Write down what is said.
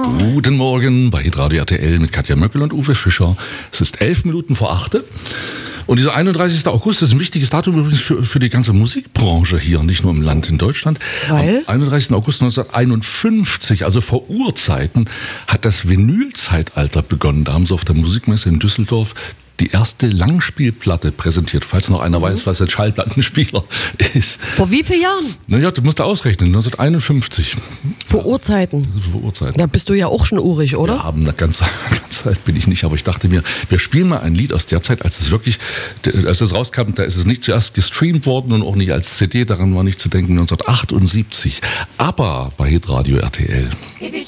Guten Morgen bei Hitradio RTL mit Katja Möckel und Uwe Fischer. Es ist 11 Minuten vor 8. Und dieser 31. August ist ein wichtiges Datum übrigens für die ganze Musikbranche hier, nicht nur im Land in Deutschland. Weil? Am 31. August 1951, also vor Urzeiten, hat das Vinylzeitalter begonnen. Da haben sie auf der Musikmesse in Düsseldorf die erste Langspielplatte präsentiert, falls noch einer weiß, was ein Schallplattenspieler ist. Vor wie vielen Jahren? Naja, du musst da ausrechnen, 1951. Vor Urzeiten. Vor Urzeiten. Da bist du ja auch schon urig, oder? Ja, eine ganze Zeit bin ich nicht, aber ich dachte mir, wir spielen mal ein Lied aus der Zeit, als es rauskam, da ist es nicht zuerst gestreamt worden und auch nicht als CD, daran war nicht zu denken, 1978. Aber bei Hitradio RTL.